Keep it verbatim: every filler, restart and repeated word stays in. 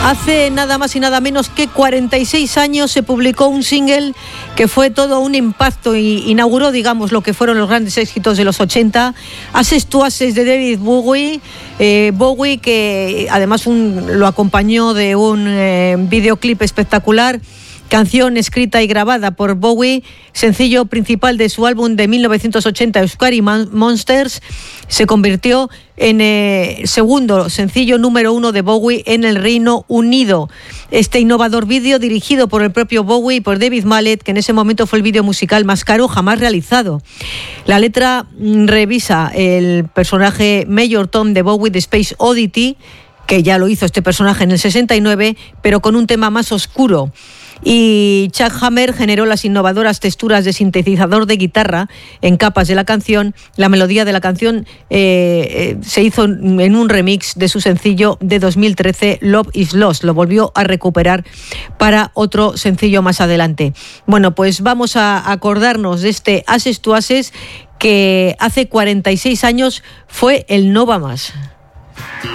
Hace nada más y nada menos que cuarenta y seis años se publicó un single que fue todo un impacto y inauguró, digamos, lo que fueron los grandes éxitos de los ochenta. Ashes to Ashes de David Bowie, eh, Bowie que además un, lo acompañó de un eh, videoclip espectacular. Canción escrita y grabada por Bowie, sencillo principal de su álbum de mil novecientos ochenta, Euskari Monsters, se convirtió en el eh, segundo sencillo número uno de Bowie en el Reino Unido. Este innovador vídeo, dirigido por el propio Bowie y por David Mallet, que en ese momento fue el vídeo musical más caro jamás realizado. La letra revisa el personaje Major Tom de Bowie de Space Oddity, que ya lo hizo este personaje en el sesenta y nueve, pero con un tema más oscuro. Y Chuck Hammer generó las innovadoras texturas de sintetizador de guitarra en capas de la canción. La melodía de la canción eh, eh, se hizo en un remix de su sencillo de dos mil trece, Love is Lost. Lo volvió a recuperar para otro sencillo más adelante. Bueno, pues vamos a acordarnos de este Ashes to Ashes, que hace cuarenta y seis años fue el No Va Más.